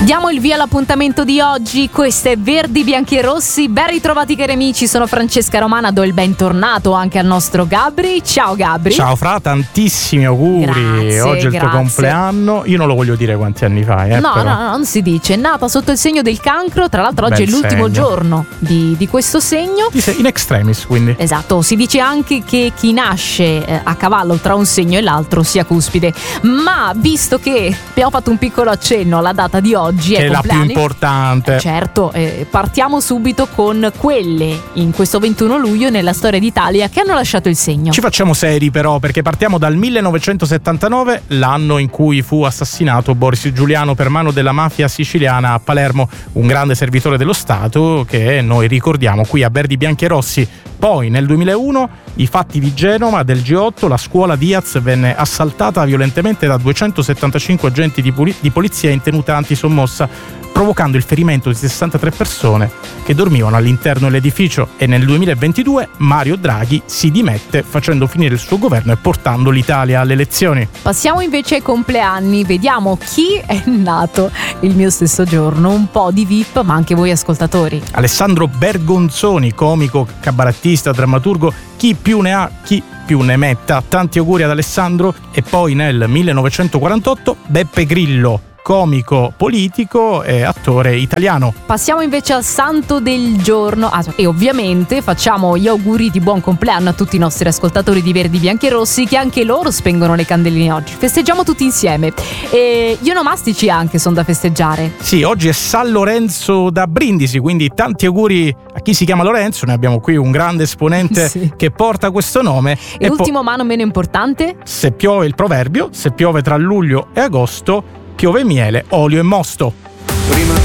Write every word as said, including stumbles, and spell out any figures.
Diamo il via all'appuntamento di oggi. Questo è Verdi, Bianchi e Rossi. Ben ritrovati cari amici, sono Francesca Romana, do il bentornato anche al nostro Gabri. Ciao Gabri. Ciao Fra, tantissimi auguri. Grazie, oggi è il grazie. tuo compleanno. Io non lo voglio dire quanti anni fai, eh, no, però. no, no, non si dice. È nata sotto il segno del cancro. Tra l'altro oggi Bel è l'ultimo segno. giorno di, di questo segno. In extremis, quindi. Esatto, si dice anche che chi nasce eh, a cavallo tra un segno e l'altro sia cuspide. Ma visto che abbiamo fatto un piccolo accenno alla data di oggi, Che è è la più compleanni, importante. eh, certo, eh, partiamo subito con quelle in questo ventuno luglio nella storia d'Italia che hanno lasciato il segno. Ci facciamo seri però, perché partiamo dal millenovecentosettantanove, l'anno in cui fu assassinato Boris Giuliano per mano della mafia siciliana a Palermo, un grande servitore dello Stato che noi ricordiamo qui a Verdi, Bianchi e Rossi. Poi nel duemilauno i fatti di Genova del G otto, la scuola Diaz venne assaltata violentemente da duecentosettantacinque agenti di, puli- di polizia in tenuta antisommossa, provocando il ferimento di sessantatré persone che dormivano all'interno dell'edificio. E nel duemilaventidue Mario Draghi si dimette facendo finire il suo governo e portando l'Italia alle elezioni. Passiamo invece ai compleanni, vediamo chi è nato il mio stesso giorno, un po' di V I P ma anche voi ascoltatori. Alessandro Bergonzoni, comico, cabarettista, drammaturgo, chi più ne ha chi più ne metta. Tanti auguri ad Alessandro. E poi nel millenovecentoquarantotto Beppe Grillo, comico, politico e attore italiano. Passiamo invece al santo del giorno ah, e ovviamente facciamo gli auguri di buon compleanno a tutti i nostri ascoltatori di Verdi, Bianchi e Rossi, che anche loro spengono le candeline oggi. Festeggiamo tutti insieme. E gli onomastici anche sono da festeggiare. Sì, oggi è San Lorenzo da Brindisi, quindi tanti auguri a chi si chiama Lorenzo. Noi abbiamo qui un grande esponente Sì. che porta questo nome. E, e ultimo po- ma non meno importante, se piove, il proverbio, se piove tra luglio e agosto, piove miele, olio e mosto. Prima